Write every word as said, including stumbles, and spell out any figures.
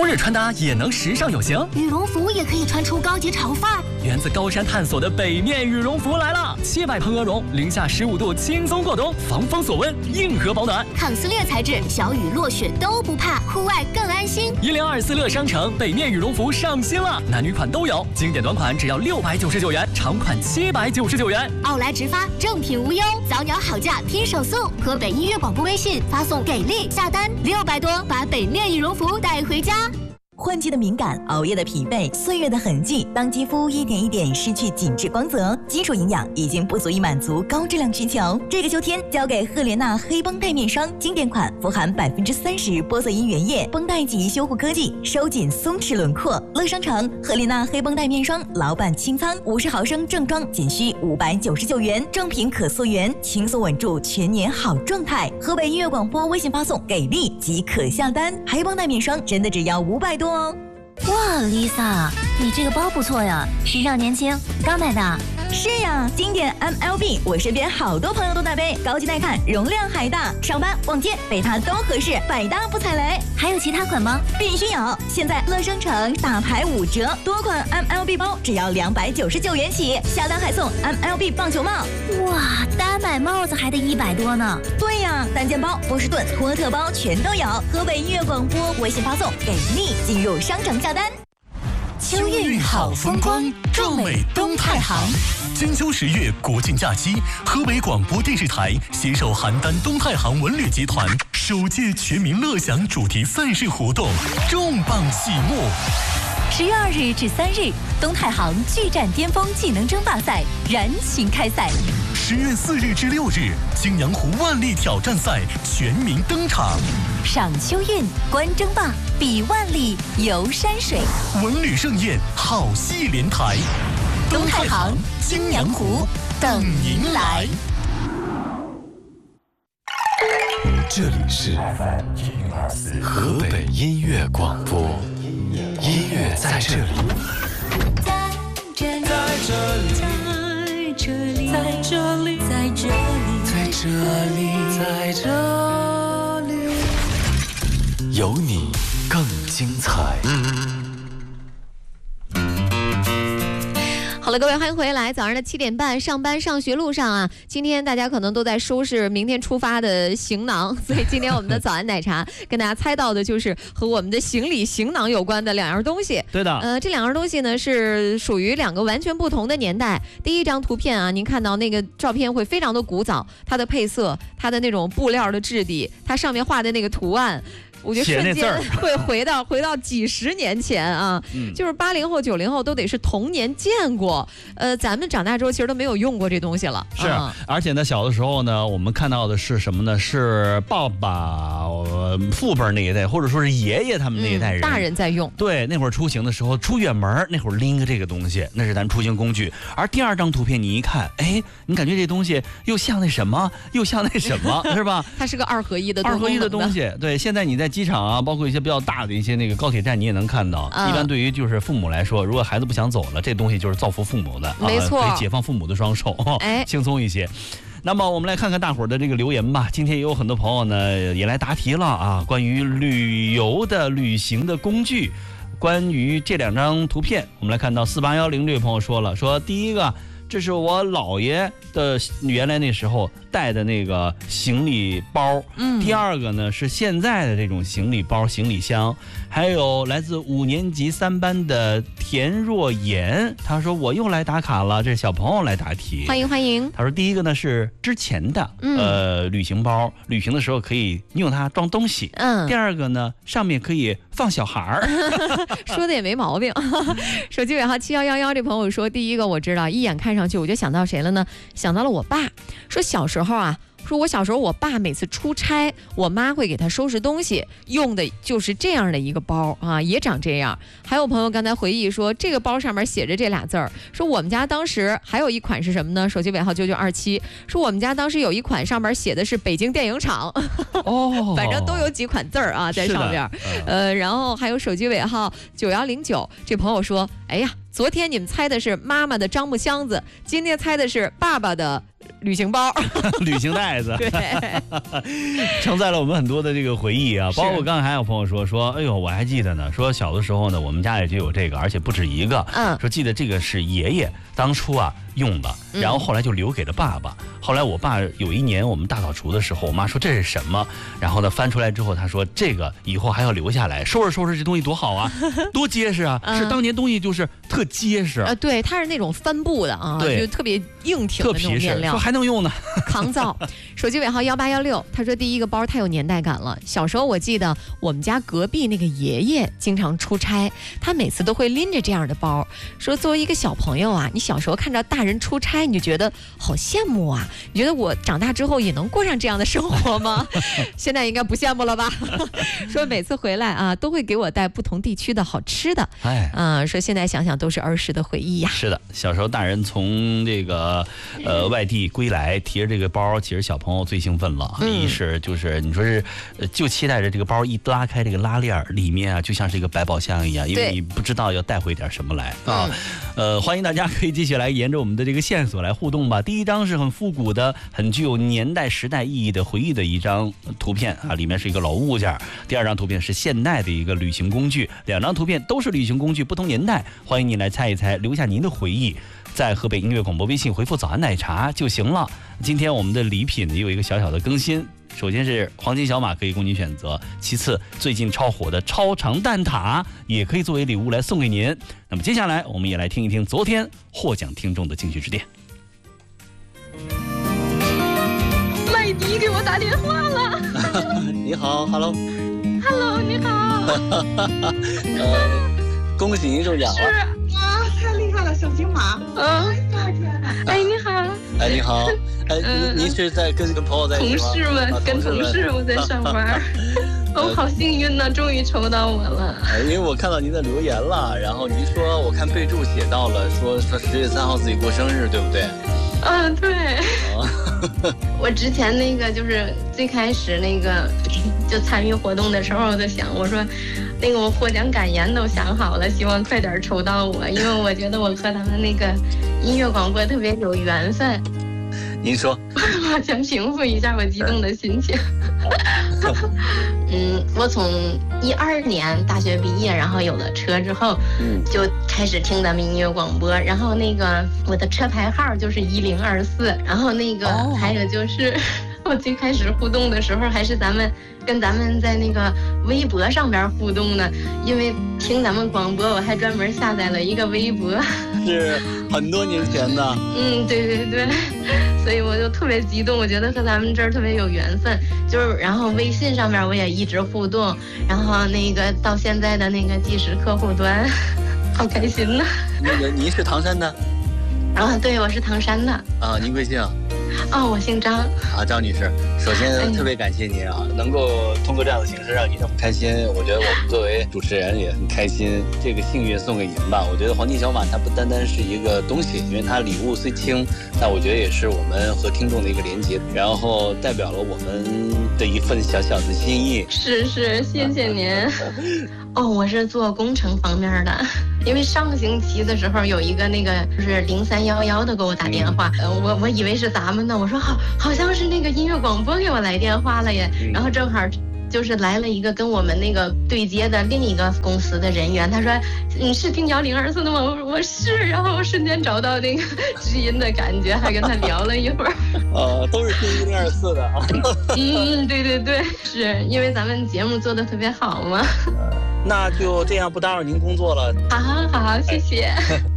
日穿搭也能时尚有型， 羽绒服也可以穿出高级潮范儿。 源自高山探索的北面羽绒服来了，七百蓬鹅绒，零下十五度轻松过冬，防风锁温，硬核保暖。 抗撕裂材质，小雨落雪都不怕，户外更安心。 一零二四乐商城北面羽绒服上新了，男女款都有，经典短款只要六百九十九元，长款七百九十九元。 奥莱直发，正品无忧，早鸟好价拼手速。河北音乐广播微信发送给力下单六百多，把北面羽绒服带回家。 换季的敏感，熬夜的疲惫，岁月的痕迹，当肌肤一点一点失去紧致光泽，基础营养已经不足以满足高质量需求。这个秋天，交给赫莲娜黑绷带面霜，经典款，富含百分之三十玻色因原液，绷带级修护科技，收紧松弛轮廓。乐商城赫莲娜黑绷带面霜，老板清仓，五十毫升正装仅需五百九十九元，正品可溯源，轻松稳住全年好状态。河北音乐广播微信发送给力即可下单，黑绷带面霜真的只要五百多。 哇 ，Lisa， 你这个包不错呀，时尚年轻，刚买的。 是呀，经典 M L B， 我身边好多朋友都带背，高级耐看，容量还大，上班逛街背它都合适，百搭不踩雷。 还有其他款吗？ 必须有！现在乐商城大牌五折，多款 M L B 包只要两百九十九元起，下单还送 M L B 棒球帽。 哇，单买帽子还得一百多呢。 对呀，单件包、波士顿、托特包全都有。河北音乐广播微信发送给力，进入商城下单。 秋韵好风光，壮美东太行。金秋十月国庆假期，河北广播电视台携手邯郸东太行文旅集团首届全民乐享主题赛事活动重磅启幕。 十月二日至三日，东太行巨战巅峰技能争霸赛燃情开赛。 十月四日至六日，青阳湖万历挑战赛全民登场。 赏秋韵，观争霸，比万历，游山水。 文旅盛宴，好戏连台。 东太行，青阳湖，等您来。 这里是河北音乐广播，音乐在这里， 在这里，在这里，在这里，在这里， 在这里，在这里，有你更精彩。 好了，各位，欢迎回来。早上的七点半，上班上学路上啊，今天大家可能都在收拾明天出发的行囊，所以今天我们的早安奶茶跟大家猜到的就是和我们的行李行囊有关的两样东西。 对的， 呃，这两样东西呢是属于两个完全不同的年代。第一张图片啊，您看到那个照片会非常的古早，它的配色，它的那种布料的质地，它上面画的那个图案。我觉得瞬间会回到回到几十年前啊，嗯、就是八零后、九零后都得是童年见过，呃，咱们长大之后其实都没有用过这东西了。 是，嗯、而且呢，小的时候呢，我们看到的是什么呢？是爸爸、呃、父辈那一代，或者说是爷爷他们那一代人， 嗯、大人在用。 对，那会儿出行的时候，出远门那会儿拎个这个东西，那是咱出行工具。而第二张图片你一看，哎，你感觉这东西又像那什么，又像那什么，是吧？ 它是个二合一的多二合一的东西。对，现在你在机场啊，包括一些比较大的一些那个高铁站，你也能看到。嗯、一般对于就是父母来说，如果孩子不想走了，这东西就是造福父母的， 没错， 啊、可以解放父母的双手，哎，轻松一些。那么我们来看看大伙儿的这个留言吧。今天也有很多朋友呢也来答题了啊，关于旅游的旅行的工具，关于这两张图片，我们来看到四八幺零这位朋友说了，说第一个，这是我姥爷的原来那时候带的那个行李包，嗯，第二个呢是现在的这种行李包、行李箱，还有来自五年级三班的田若妍，他说我又来打卡了，这是小朋友来答题， 欢迎欢迎。 他说第一个呢是之前的、嗯、呃旅行包，旅行的时候可以用它装东西，嗯，第二个呢上面可以放小孩儿， 说的也没毛病。手机尾号七幺幺幺这朋友说，第一个我知道，一眼看上去我就想到谁了呢？想到了我爸，说小时候啊。说我小时候我爸每次出差，我妈会给他收拾东西，用的就是这样的一个包啊，也长这样。还有朋友刚才回忆说，这个包上面写着这俩字儿，说我们家当时还有一款是什么呢？手机尾号九九二七，说我们家当时有一款上面写的是北京电影厂，哦，反正都有几款字儿啊在上边。呃，然后还有手机尾号九幺零九，这朋友说，哎呀，昨天你们猜的是妈妈的樟木箱子，今天猜的是爸爸的旅行包、 旅行袋子， 对， 承载了我们很多的这个回忆啊。包括刚才还有朋友说说，哎呦，我还记得呢，说小的时候呢，我们家也就有这个，而且不止一个。嗯，说记得这个是爷爷当初啊用的，然后后来就留给了爸爸。后来我爸有一年我们大扫除的时候，我妈说这是什么？然后呢翻出来之后，他说这个以后还要留下来，收拾收拾这东西多好啊，多结实啊！是当年东西就是特结实啊， 对，它是那种帆布的啊， 对， 就特别硬挺的那种面料， 说还能用呢， 抗造。手机尾号幺八幺六，他说第一个包太有年代感了。小时候我记得我们家隔壁那个爷爷经常出差，他每次都会拎着这样的包，说作为一个小朋友啊，你小时候看着大人出差，你就觉得好羡慕啊，你觉得我长大之后也能过上这样的生活吗？现在应该不羡慕了吧？说每次回来啊，都会给我带不同地区的好吃的，哎，嗯、呃，说现在想想都是儿时的回忆呀。 是的，小时候大人从这个呃外地归来，提着这个包，其实小朋友最兴奋了。嗯、一是就是你说是，就期待着这个包一拉开这个拉链，里面啊就像是一个百宝箱一样，因为你不知道要带回点什么来啊。嗯、呃，欢迎大家可以继续来沿着我们的这个线索来互动吧。第一张是很复古的、很具有年代时代意义的回忆的一张图片啊，里面是一个老物件。第二张图片是现代的一个旅行工具，两张图片都是旅行工具，不同年代。欢迎你来猜一猜，留下您的回忆，在河北音乐广播微信回复早安奶茶就行了。今天我们的礼品也有一个小小的更新，首先是黄金小马可以供您选择，其次最近超火的超长蛋挞也可以作为礼物来送给您。那么接下来我们也来听一听昨天获奖听众的精选之点。 麦迪给我打电话了。 你好 ，Hello。 Hello， 你好。 呃，恭喜您中奖了。 是啊，太厉害了，小金马。嗯。哎，你好。 哎，你好。哎， 嗯、 您是在跟跟朋友在一起吗？ 同事们， 啊、 跟同事我在上班。我、哦、好幸运呢，终于抽到我了。 哎，因为我看到您的留言了，然后您说，我看备注写到了，说说十月三号自己过生日，对不对？ 嗯，对。我之前那个就是最开始那个就参与活动的时候，我就想，我说那个我获奖感言都想好了，希望快点抽到我，因为我觉得我和他们那个音乐广播特别有缘分。 您说。 我想平复一下我激动的心情。嗯，我从一二年大学毕业，然后有了车之后，嗯，就开始听咱们音乐广播。然后那个我的车牌号就是一零二四，然后那个、哦、还有就是。我最开始互动的时候，还是咱们跟咱们在那个微博上边互动呢，因为听咱们广播，我还专门下载了一个微博， 是很多年前的。 嗯，对对对，所以我就特别激动，我觉得和咱们这儿特别有缘分。就是，然后微信上面我也一直互动，然后那个到现在的那个即时客户端，好开心呐。 那个您是唐山的？ 啊，对，我是唐山的。 啊，您贵姓？ 哦，我姓张。 啊，张女士，首先特别感谢您啊，能够通过这样的形式让您那么开心，我觉得我们作为主持人也很开心。这个幸运送给您吧。我觉得黄金小马它不单单是一个东西，因为它礼物虽轻，但我觉得也是我们和听众的一个连接，然后代表了我们的一份小小的心意。 是是，谢谢您。哦，我是做工程方面的。因为上星期的时候有一个那个就是零三幺幺的给我打电话，呃，我我以为是咱们的，我说好好像是那个音乐广播给我来电话了耶，然后正好就是来了一个跟我们那个对接的另一个公司的人员，他说你是听幺零二四的吗？我说我是，然后我瞬间找到那个知音的感觉，还跟他聊了一会儿。 呃，都是听一零二四的啊。 嗯，对对对，是因为咱们节目做的特别好嘛。 那就这样，不打扰您工作了。 好好好，谢谢。